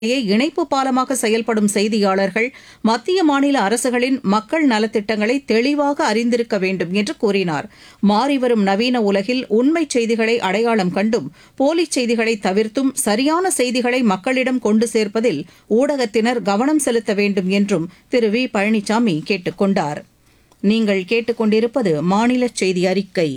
இணைப்பு பாலமாக செயல்படும் செய்தியாளர்கள் மத்திய மாநில அரசுகளின் மக்கள் நலத்திட்டங்களை தெளிவாக அறிந்திருக்க வேண்டும் என்று கூறினார். மாறிவரும் நவீன உலகில் உண்மைச் செய்திகளை அடையாளம் கண்டும் போலிச் செய்திகளை தவிர்த்தும் சரியான செய்திகளை மக்களிடம் கொண்டு சேர்ப்பதில் ஊடகத்தினர் கவனம் செலுத்த வேண்டும் என்றும் திரு வி பழனிசாமி கேட்டுக் கொண்டார். நீங்கள் கேட்டுக்கொண்டிருப்பது மாநில செய்தி அறிக்கை.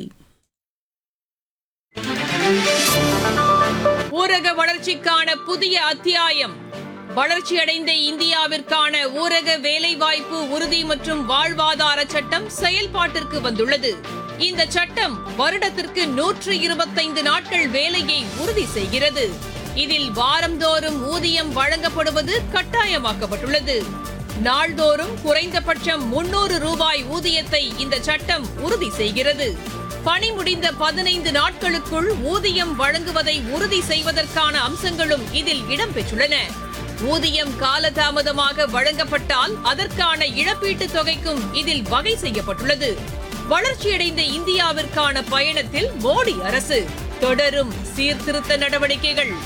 ஊரக வளர்ச்சிக்கான புதிய அத்தியாயம். வளர்ச்சியடைந்த இந்தியாவிற்கான ஊரக வேலைவாய்ப்பு உறுதி மற்றும் வாழ்வாதார சட்டம் செயல்பாட்டிற்கு வந்துள்ளது. இந்த சட்டம் வருடத்திற்கு 125 நாட்கள் வேலையை உறுதி செய்கிறது. இதில் வாரந்தோறும் ஊதியம் வழங்கப்படுவது கட்டாயமாக்கப்பட்டுள்ளது. நாள்தோறும் குறைந்தபட்சம் 300 ரூபாய் ஊதியத்தை இந்த சட்டம் உறுதி செய்கிறது. பணி முடிந்த 15 நாட்களுக்குள் ஊதியம் வழங்குவதை உறுதி செய்வதற்கான அம்சங்களும் இதில் இடம்பெற்றுள்ளன. ஊதியம் காலதாமதமாக வழங்கப்பட்டால் அதற்கான இழப்பீட்டுத் தொகைக்கும் இதில் வகை செய்யப்பட்டுள்ளது. வளர்ச்சியடைந்த இந்தியாவிற்கான பயணத்தில் மோடி அரசு தொடரும் சீர்திருத்த நடவடிக்கைகள்.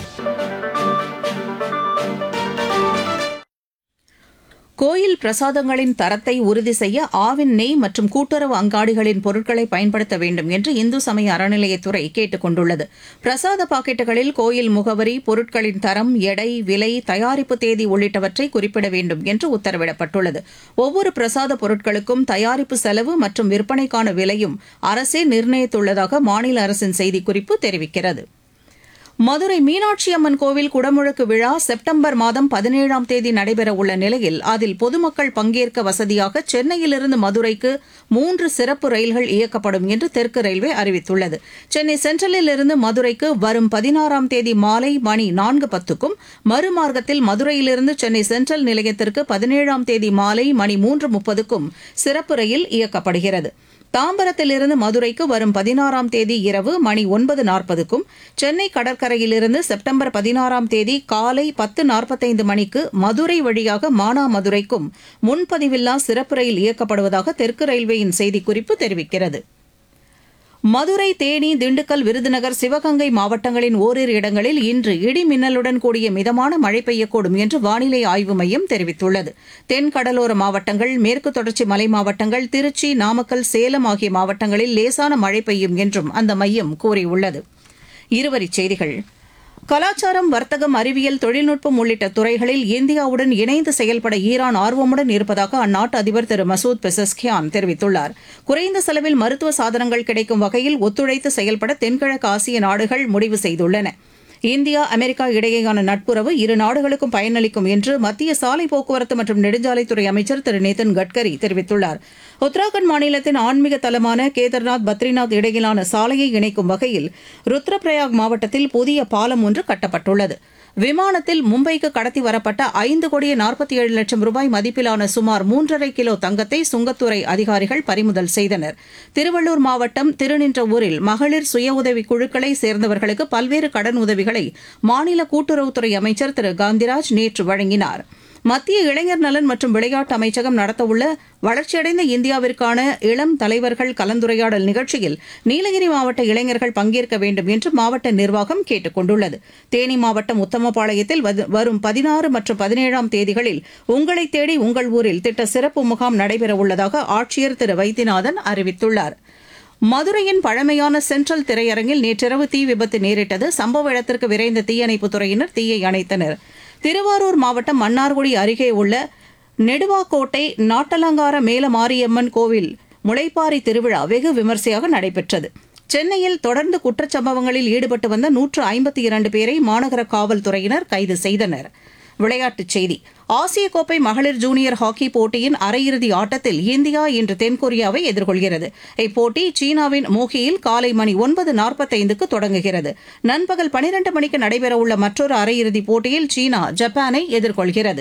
கோயில் பிரசாதங்களின் தரத்தை உறுதி செய்ய ஆவின் நெய் மற்றும் கூட்டுறவு அங்காடிகளின் பொருட்களை பயன்படுத்த வேண்டும் என்று இந்து சமய அறநிலையத்துறை கேட்டுக் கொண்டுள்ளது. பிரசாத பாக்கெட்டுகளில் கோயில் முகவரி, பொருட்களின் தரம், எடை, விலை, தயாரிப்பு தேதி உள்ளிட்டவற்றை குறிப்பிட வேண்டும் என்று உத்தரவிடப்பட்டுள்ளது. ஒவ்வொரு பிரசாத பொருட்களுக்கும் தயாரிப்பு செலவு மற்றும் விற்பனைக்கான விலையும் அரசே நிர்ணயித்துள்ளதாக மாநில அரசின் செய்திக்குறிப்பு தெரிவிக்கிறது. மதுரை மீனாட்சி அம்மன் கோவில் குடமுழுக்கு விழா செப்டம்பர் மாதம் 17ஆம் தேதி நடைபெறவுள்ள நிலையில் அதில் பொதுமக்கள் பங்கேற்க வசதியாக சென்னையிலிருந்து மதுரைக்கு 3 சிறப்பு ரயில்கள் இயக்கப்படும் என்று தெற்கு ரயில்வே அறிவித்துள்ளது. சென்னை சென்ட்ரலில் இருந்து மதுரைக்கு வரும் 16ஆம் தேதி மாலை மணி 4:10க்கும், மறுமார்க்கத்தில் மதுரையிலிருந்து சென்னை சென்ட்ரல் நிலையத்திற்கு 17ஆம் தேதி மாலை மணி 3:30க்கும் சிறப்பு ரயில் இயக்கப்படுகிறது. தாம்பரத்திலிருந்து மதுரைக்கு வரும் 16ஆம் தேதி இரவு மணி 9:40க்கும், சென்னை கடற்கரையிலிருந்து செப்டம்பர் 16ஆம் தேதி காலை 10:45 மணிக்கு மதுரை வழியாக மானாமதுரைக்கும் முன்பதிவில்லா சிறப்பு ரயில் இயக்கப்படுவதாக தெற்கு ரயில்வேயின் செய்திக்குறிப்பு தெரிவிக்கிறது. மதுரை, தேனி, திண்டுக்கல், விருதுநகர், சிவகங்கை மாவட்டங்களின் ஓரிரு இடங்களில் இன்று இடி மின்னலுடன் கூடிய மிதமான மழை பெய்யக்கூடும் என்று வானிலை ஆய்வு மையம் தெரிவித்துள்ளது. தென் கடலோர மாவட்டங்கள், மேற்கு தொடர்ச்சி மலை மாவட்டங்கள், திருச்சி, நாமக்கல், சேலம் ஆகிய மாவட்டங்களில் லேசான மழை பெய்யும் என்றும் அந்த மையம் கூறியுள்ளது. இருவரிச் செய்திகள். கலாச்சாரம், வர்த்தகம், அறிவியல், தொழில்நுட்பம் உள்ளிட்ட துறைகளில் இந்தியாவுடன் இணைந்து செயல்பட ஈரான் ஆர்வமுடன் இருப்பதாக அந்நாட்டு அதிபர் திரு மசூத் பெசஸ்கியான் தெரிவித்துள்ளார். குறைந்த செலவில் மருத்துவ சாதனங்கள் கிடைக்கும் வகையில் ஒத்துழைத்து செயல்பட தென்கிழக்கு ஆசிய நாடுகள் முடிவு செய்துள்ளன. இந்தியா, அமெரிக்கா இடையேயான நட்புறவு இரு நாடுகளுக்கும் பயனளிக்கும் என்று மத்திய சாலை போக்குவரத்து மற்றும் நெடுஞ்சாலைத்துறை அமைச்சர் திரு நிதின் கட்கரி தெரிவித்துள்ளார். உத்தராகண்ட் மாநிலத்தின் ஆன்மீக தலமான கேதார்நாத், பத்ரிநாத் இடையிலான சாலையை இணைக்கும் வகையில் ருத்ரபிரயாக் மாவட்டத்தில் புதிய பாலம் ஒன்று கட்டப்பட்டுள்ளது. விமானத்தில் மும்பைக்கு கடத்தி வரப்பட்ட 5,47,00,000 ரூபாய் மதிப்பிலான சுமார் 3,5 கிலோ தங்கத்தை சுங்கத்துறை அதிகாரிகள் பறிமுதல் செய்தனர். திருவள்ளூர் மாவட்டம் திருநின்றவூரில் மகளிர் சுய உதவிக் குழுக்களை சேர்ந்தவர்களுக்கு பல்வேறு கடன் உதவிகளை மாநில கூட்டுறவுத்துறை அமைச்சர் திரு காந்திராஜ் நேற்று வழங்கினார். மத்திய இளைஞர் நலன் மற்றும் விளையாட்டு அமைச்சகம் நடத்தவுள்ள வளர்ச்சியடைந்த இந்தியாவிற்கான இளம் தலைவர்கள் கலந்துரையாடல் நிகழ்ச்சியில் நீலகிரி மாவட்ட இளைஞர்கள் பங்கேற்க வேண்டும் என்று மாவட்ட நிர்வாகம் கேட்டுக் கொண்டுள்ளது. தேனி மாவட்டம் உத்தமபாளையத்தில் வரும் 16 மற்றும் 17ஆம் தேதிகளில் உங்களை தேடி உங்கள் ஊரில் திட்ட சிறப்பு முகாம் நடைபெறவுள்ளதாக ஆட்சியர் திரு வைத்தியநாதன் அறிவித்துள்ளார். மதுரையின் பழமையான சென்ட்ரல் திரையரங்கில் நேற்றிரவு தீ விபத்து நேரிட்டது. சம்பவ இடத்திற்கு விரைந்த தீயணைப்புத் துறையினர் தீயை அணைத்தனர். திருவாரூர் மாவட்டம் மன்னார்குடி அருகே உள்ள நெடுவாக்கோட்டை நாட்டலங்கார மேலமாரியம்மன் கோவில் முளைப்பாரி திருவிழா வெகு விமரிசையாக நடைபெற்றது. சென்னையில் தொடர்ந்து குற்றச்சம்பவங்களில் ஈடுபட்டு வந்த 152 பேரை மாநகர காவல்துறையினர் கைது செய்தனர். விளையாட்டுச் செய்தி. ஆசிய கோப்பை மகளிர் ஜூனியர் ஹாக்கி போட்டியின் அரையிறுதி ஆட்டத்தில் இந்தியா இன்று தென்கொரியாவை எதிர்கொள்கிறது. இப்போட்டி சீனாவின் மோகியில் காலை மணி 9:45க்கு தொடங்குகிறது. நண்பகல் 12 மணிக்கு நடைபெறவுள்ள மற்றொரு அரையிறுதிப் போட்டியில் சீனா ஜப்பானை எதிர்கொள்கிறது.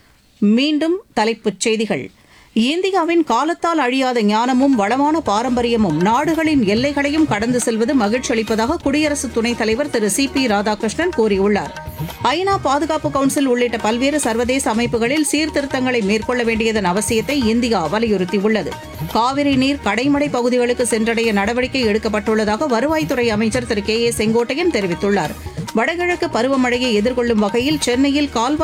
மீண்டும் தலைப்புச் செய்திகள். இந்தியாவின் காலத்தால் அழியாத ஞானமும் வளமான பாரம்பரியமும் நாடுகளின் எல்லைகளையும் கடந்து செல்வது மகிழ்ச்சி அளிப்பதாக குடியரசு துணைத் தலைவர் திரு சி.பி. ராதாகிருஷ்ணன் கூறியுள்ளார். ஐநா பாதுகாப்பு கவுன்சில் உள்ளிட்ட பல்வேறு சர்வதேச அமைப்புகளில் சீர்திருத்தங்களை மேற்கொள்ள வேண்டியதன் அவசியத்தை இந்தியா வலியுறுத்தியுள்ளது. காவிரி நீர் கடைமடை பகுதிகளுக்கு சென்றடைய நடவடிக்கை எடுக்கப்பட்டுள்ளதாக வருவாய்த்துறை அமைச்சர் திரு கே ஏ செங்கோட்டையன் தெரிவித்துள்ளார். வடகிழக்கு பருவமழையை எதிர்கொள்ளும் வகையில் சென்னையில் கால்வாய்